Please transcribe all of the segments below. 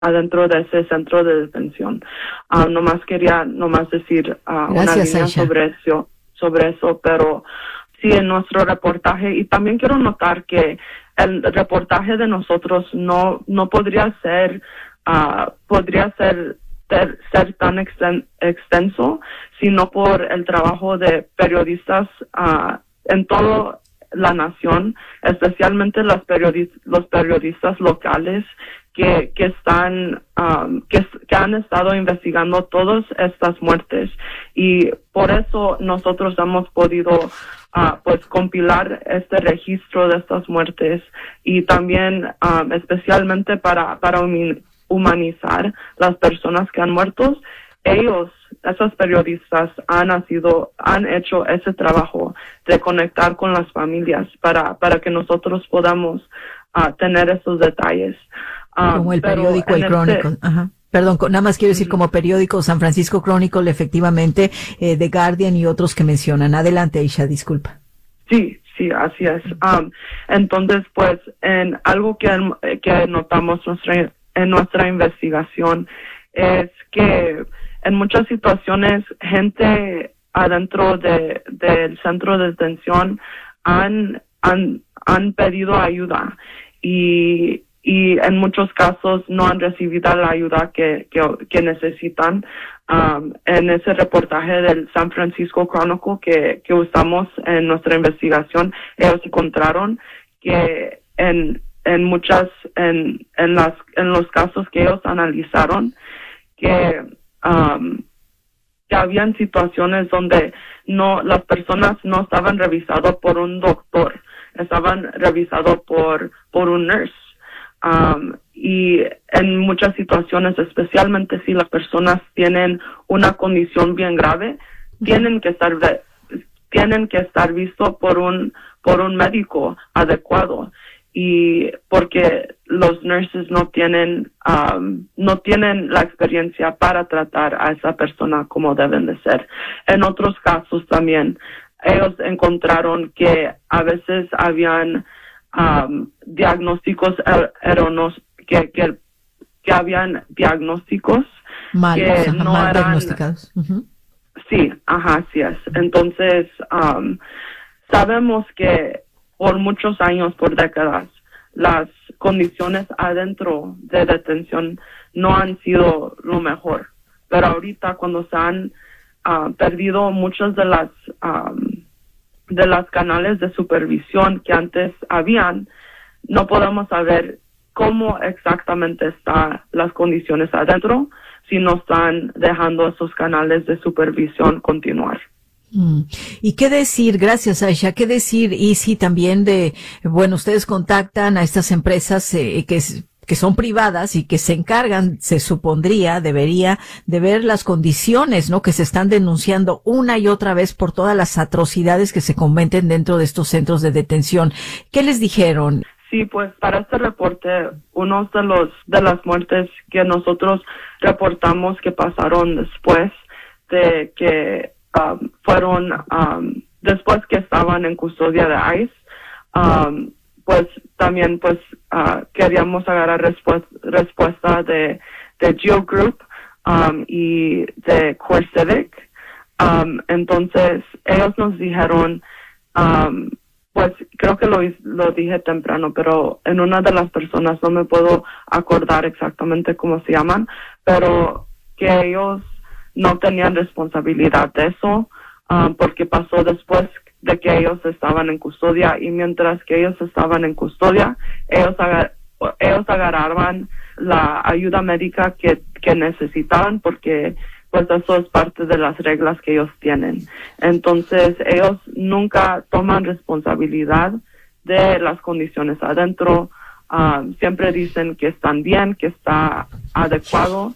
adentro de ese centro de detención. Quería decir una Gracias, línea Aisha. sobre eso, pero sí, en nuestro reportaje, y también quiero notar que el reportaje de nosotros no podría ser ser tan extenso, sino por el trabajo de periodistas en toda la nación, especialmente los periodistas locales que han estado investigando todas estas muertes, y por eso nosotros hemos podido pues compilar este registro de estas muertes, y también especialmente para humanizar las personas que han muerto. Esos periodistas han hecho ese trabajo de conectar con las familias para que nosotros podamos tener esos detalles. Como el periódico El Chronicle. Ajá. Perdón, nada más quiero decir como periódico San Francisco Chronicle, efectivamente, The Guardian y otros que mencionan. Adelante, Aisha, disculpa. Sí, así es. Entonces, pues, en algo que notamos en nuestra investigación es que en muchas situaciones gente adentro del centro de detención han pedido ayuda, y en muchos casos no han recibido la ayuda que necesitan. En ese reportaje del San Francisco Chronicle que usamos en nuestra investigación, ellos encontraron que en los casos que ellos analizaron, que habían situaciones donde las personas no estaban revisadas por un doctor, estaban revisados por un nurse. Y en muchas situaciones, especialmente si las personas tienen una condición bien grave, tienen que estar vistos por un médico adecuado, y porque los nurses no tienen la experiencia para tratar a esa persona como deben de ser. En otros casos también ellos encontraron que a veces habían diagnósticos erróneos, que habían diagnósticos que no mal eran diagnosticados. Uh-huh. Sí, así es. Entonces, sabemos que por muchos años, por décadas, las condiciones adentro de detención no han sido lo mejor. Pero ahorita, cuando se han perdido muchas de las canales de supervisión que antes habían, no podemos saber cómo exactamente están las condiciones adentro si no están dejando esos canales de supervisión continuar. ¿Y qué decir? Gracias, Aisha. ¿Qué decir? Y sí, también ustedes contactan a estas empresas que son privadas y que se encargan, debería de ver las condiciones, ¿no?, que se están denunciando una y otra vez por todas las atrocidades que se cometen dentro de estos centros de detención. ¿Qué les dijeron? Sí, pues para este reporte, uno de las muertes que nosotros reportamos que pasaron después de que fueron después que estaban en custodia de ICE, pues también pues queríamos agarrar respuesta de Geo Group y de Core Civic. Entonces ellos nos dijeron, pues creo que lo dije temprano, pero en una de las personas, no me puedo acordar exactamente cómo se llaman, pero que ellos no tenían responsabilidad de eso, porque pasó después de que ellos estaban en custodia, y mientras que ellos estaban en custodia, ellos agarraban la ayuda médica que necesitaban, porque pues eso es parte de las reglas que ellos tienen. Entonces ellos nunca toman responsabilidad de las condiciones adentro. Siempre dicen que están bien, que está adecuado,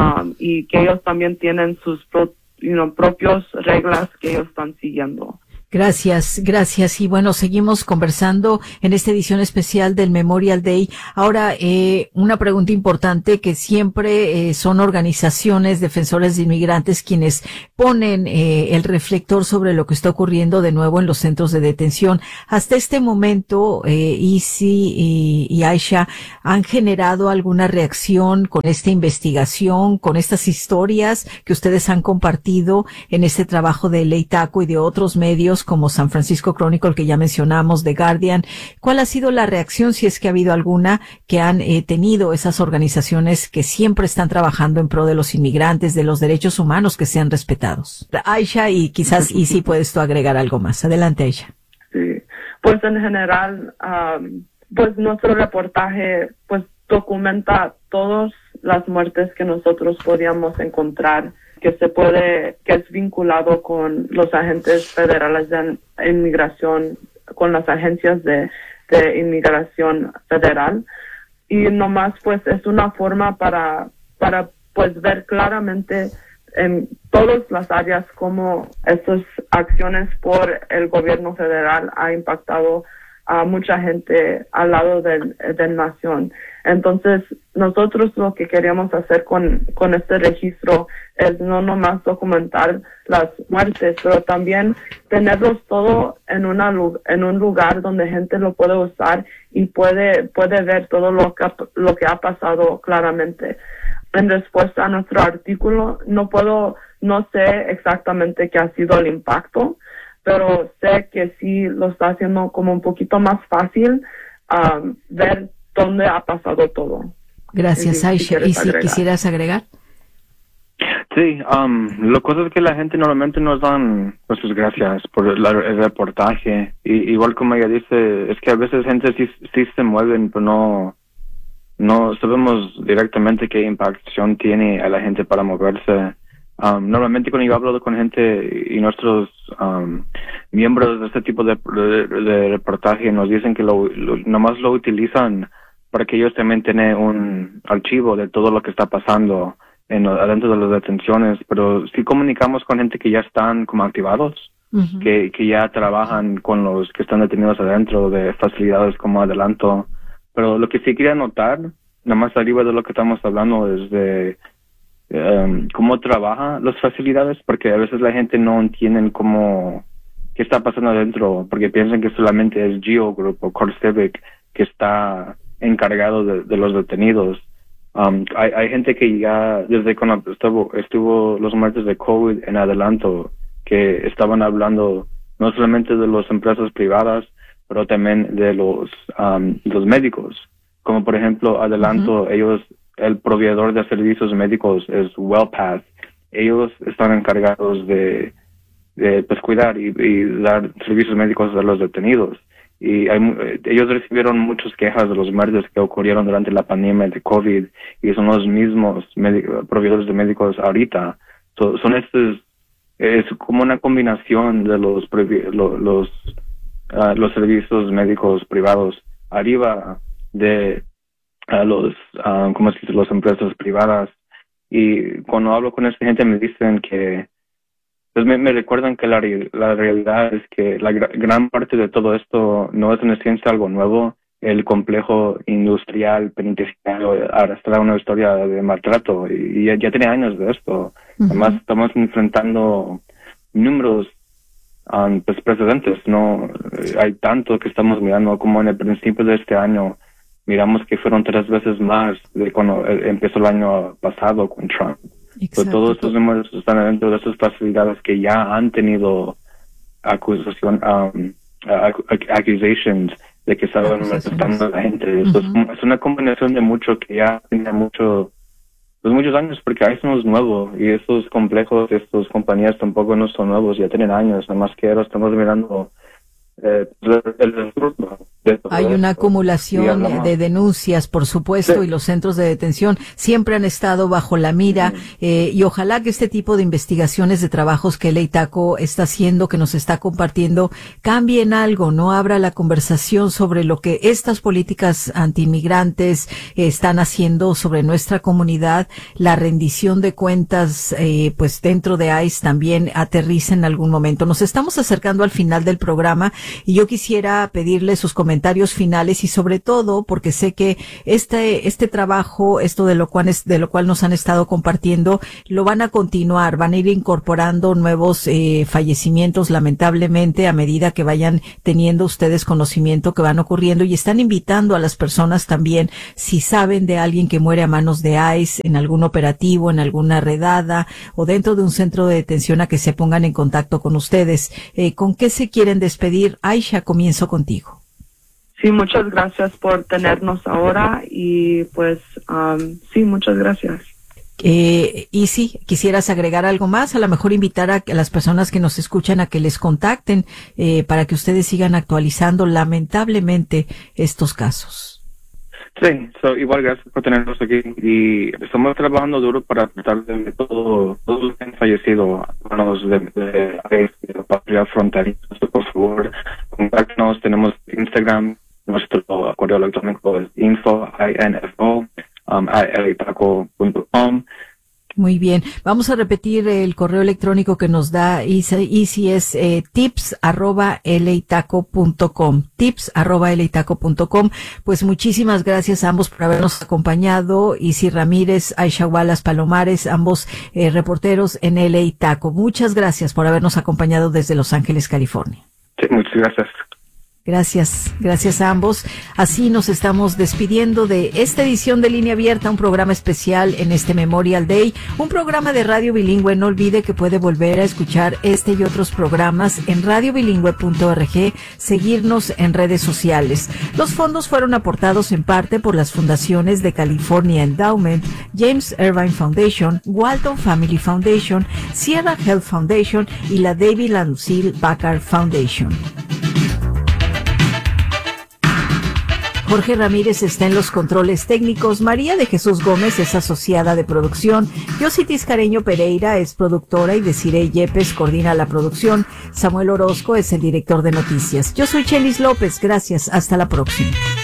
y que ellos también tienen sus propias reglas que ellos están siguiendo. Gracias, gracias. Y bueno, seguimos conversando en esta edición especial del Memorial Day. Ahora, una pregunta importante que siempre son organizaciones defensores de inmigrantes quienes ponen el reflector sobre lo que está ocurriendo de nuevo en los centros de detención. Hasta este momento, Isi y Aisha, ¿han generado alguna reacción con esta investigación, con estas historias que ustedes han compartido en este trabajo de Ley Taco y de otros medios como San Francisco Chronicle, que ya mencionamos, The Guardian? ¿Cuál ha sido la reacción, si es que ha habido alguna, que han tenido esas organizaciones que siempre están trabajando en pro de los inmigrantes, de los derechos humanos que sean respetados? Aisha, y quizás Isi puedes tú agregar algo más. Adelante, Aisha. Sí, pues en general, pues nuestro reportaje pues documenta todas las muertes que nosotros podíamos encontrar, que es vinculado con los agentes federales de inmigración, con las agencias de inmigración federal. Y nomás pues es una forma para pues ver claramente en todas las áreas cómo estas acciones por el gobierno federal ha impactado a mucha gente al lado del nación. Entonces, nosotros lo que queríamos hacer con este registro es no nomás documentar las muertes, pero también tenerlos todo en un lugar donde gente lo puede usar y puede ver todo lo que ha pasado claramente. En respuesta a nuestro artículo, no sé exactamente qué ha sido el impacto, pero sé que sí lo está haciendo como un poquito más fácil ver dónde ha pasado todo. Gracias, Aisha. ¿Y si quisieras agregar? Sí, la cosa es que la gente normalmente nos dan pues gracias por el reportaje. Y igual como ella dice, es que a veces gente sí se mueven, pero no sabemos directamente qué impactación tiene a la gente para moverse. Normalmente cuando yo hablo con gente y nuestros miembros de este tipo de reportaje nos dicen que nomás lo utilizan para que ellos también tengan un archivo de todo lo que está pasando adentro de las detenciones, pero sí comunicamos con gente que ya están como activados, que ya trabajan con los que están detenidos adentro de facilidades como adelanto. Pero lo que sí quería notar, nada más arriba de lo que estamos hablando, es de cómo trabajan las facilidades, porque a veces la gente no entiende qué está pasando adentro, porque piensan que solamente es Geo Group o Core Civic que está encargado de los detenidos. Hay gente que ya desde cuando estuvo los muertes de COVID en adelanto, que estaban hablando no solamente de las empresas privadas, pero también de los médicos. Como por ejemplo, adelanto, el proveedor de servicios médicos es WellPath. Ellos están encargados de pues cuidar y dar servicios médicos a los detenidos. Y ellos recibieron muchas quejas de los muertes que ocurrieron durante la pandemia de COVID, y son los mismos proveedores de médicos ahorita. Es como una combinación de los servicios médicos privados arriba de las empresas privadas. Y cuando hablo con esta gente me dicen que pues me recuerdan que la realidad es que la gran parte de todo esto no es en esencia algo nuevo. El complejo industrial penitenciario arrastra una historia de maltrato y ya tiene años de esto. Además estamos enfrentando números pues precedentes. No hay tanto que estamos mirando, como en el principio de este año miramos que fueron 3 veces más de cuando empezó el año pasado con Trump. Exacto. Todos estos números están dentro de esas facilidades que ya han tenido accusations de que estaban molestando a la gente. Es una combinación de mucho que ya tiene muchos años, porque eso no es nuevo, y estos complejos, estas compañías tampoco no son nuevos, ya tienen años, nada más que ahora estamos mirando el discurso de todo Hay una esto. acumulación de denuncias, por supuesto, Sí. y los centros de detención siempre han estado bajo la mira, y ojalá que este tipo de investigaciones de trabajos que L.A. Taco está haciendo, que nos está compartiendo, cambien algo, no abra la conversación sobre lo que estas políticas antiinmigrantes están haciendo sobre nuestra comunidad, la rendición de cuentas, pues dentro de ICE también aterriza en algún momento. Nos estamos acercando al final del programa y yo quisiera pedirle sus comentarios finales y sobre todo porque sé que este trabajo, esto de lo cual nos han estado compartiendo, lo van a continuar, van a ir incorporando nuevos fallecimientos lamentablemente a medida que vayan teniendo ustedes conocimiento que van ocurriendo y están invitando a las personas también, si saben de alguien que muere a manos de ICE en algún operativo, en alguna redada o dentro de un centro de detención, a que se pongan en contacto con ustedes. ¿Con qué se quieren despedir? Aisha, comienzo contigo. Sí, muchas gracias por tenernos ahora y pues sí, muchas gracias. Y si quisieras agregar algo más, a lo mejor invitar a las personas que nos escuchan a que les contacten para que ustedes sigan actualizando lamentablemente estos casos. Sí, igual gracias por tenernos aquí y estamos trabajando duro para tratar de todos los que han fallecido a manos de la patria fronteriza. Por favor, contáctenos, tenemos Instagram, nuestro correo electrónico es info@lataco.com. Muy bien. Vamos a repetir el correo electrónico que nos da Easy es tips@lataco.com. tips@lataco.com. Pues muchísimas gracias a ambos por habernos acompañado. Easy Ramírez, Aisha Wallace Palomares, ambos reporteros en L.A. Taco. Muchas gracias por habernos acompañado desde Los Ángeles, California. Sí, muchas gracias. Gracias a ambos. Así nos estamos despidiendo de esta edición de Línea Abierta, un programa especial en este Memorial Day, un programa de radio bilingüe. No olvide que puede volver a escuchar este y otros programas en radiobilingüe.org, seguirnos en redes sociales. Los fondos fueron aportados en parte por las fundaciones de California Endowment, James Irvine Foundation, Walton Family Foundation, Sierra Health Foundation y la David and Lucille Packard Foundation. Jorge Ramírez está en los controles técnicos, María de Jesús Gómez es asociada de producción, Yossi Tiscareño Pereira es productora y Desiree Yepes coordina la producción, Samuel Orozco es el director de noticias. Yo soy Chelis López, gracias, hasta la próxima.